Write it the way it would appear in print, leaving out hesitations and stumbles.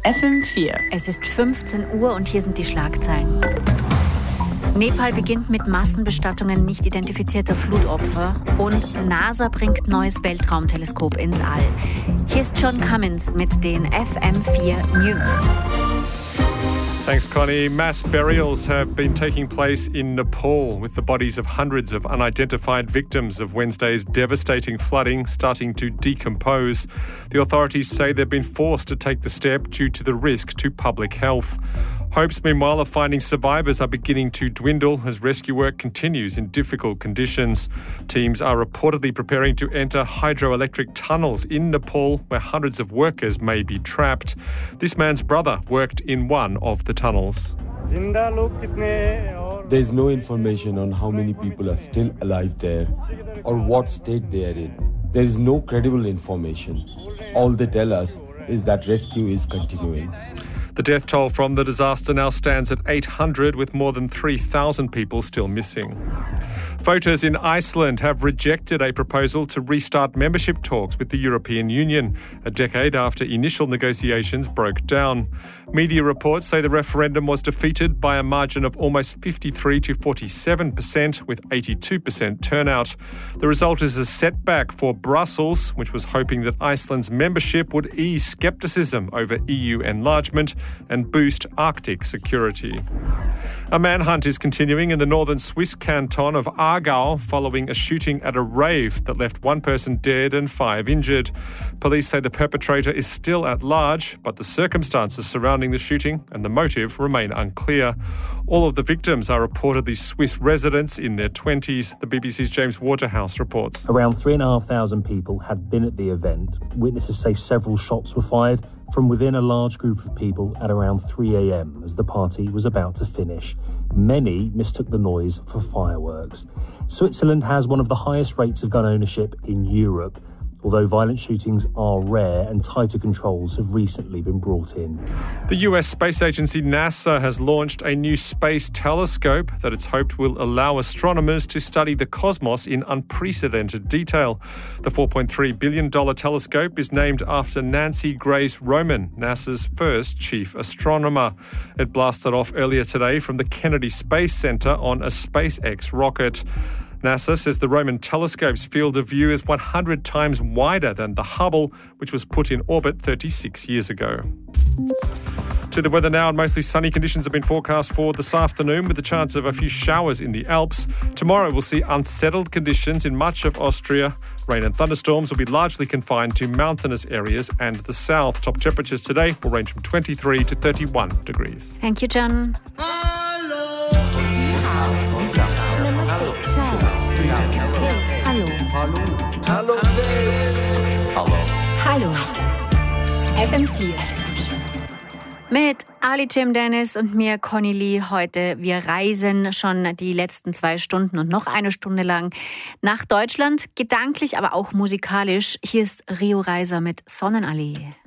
FM4. Es ist 15 Uhr und hier sind die Schlagzeilen. Nepal beginnt mit Massenbestattungen nicht identifizierter Flutopfer und NASA bringt neues Weltraumteleskop ins All. Hier ist John Cummins mit den FM4 News. Thanks, Connie. Mass burials have been taking place in Nepal, with the bodies of hundreds of unidentified victims of Wednesday's devastating flooding starting to decompose. The authorities say they've been forced to take the step due to the risk to public health. Hopes, meanwhile, of finding survivors are beginning to dwindle as rescue work continues in difficult conditions. Teams are reportedly preparing to enter hydroelectric tunnels in Nepal, where hundreds of workers may be trapped. This man's brother worked in one of the tunnels. There's no information on how many people are still alive there or what state they are in. There is no credible information. All they tell us is that rescue is continuing. The death toll from the disaster now stands at 800, with more than 3,000 people still missing. Voters in Iceland have rejected a proposal to restart membership talks with the European Union, a decade after initial negotiations broke down. Media reports say the referendum was defeated by a margin of almost 53 to 47%, with 82% turnout. The result is a setback for Brussels, which was hoping that Iceland's membership would ease scepticism over EU enlargement and boost Arctic security. A manhunt is continuing in the northern Swiss canton of Aargau following a shooting at a rave that left one person dead and 5 injured. Police say the perpetrator is still at large, but the circumstances surrounding the shooting and the motive remain unclear. All of the victims are reportedly Swiss residents in their 20s, the BBC's James Waterhouse reports. Around 3,500 people had been at the event. Witnesses say several shots were fired from within a large group of people at around 3 a.m. as the party was about to finish. Many mistook the noise for fireworks. Switzerland has one of the highest rates of gun ownership in Europe, although violent shootings are rare and tighter controls have recently been brought in. The US space agency NASA has launched a new space telescope that it's hoped will allow astronomers to study the cosmos in unprecedented detail. The $4.3 billion telescope is named after Nancy Grace Roman, NASA's first chief astronomer. It blasted off earlier today from the Kennedy Space Center on a SpaceX rocket. NASA says the Roman telescope's field of view is 100 times wider than the Hubble, which was put in orbit 36 years ago. To the weather now, and mostly sunny conditions have been forecast for this afternoon with the chance of a few showers in the Alps. Tomorrow we'll see unsettled conditions in much of Austria. Rain and thunderstorms will be largely confined to mountainous areas and the south. Top temperatures today will range from 23 to 31 degrees. Thank you, John. Hallo. FM4. Mit Ali Jim Dennis und mir, Conny Lee, heute. Wir reisen schon die letzten 2 Stunden und noch 1 Stunde lang nach Deutschland, gedanklich, aber auch musikalisch. Hier ist Rio Reiser mit Sonnenallee.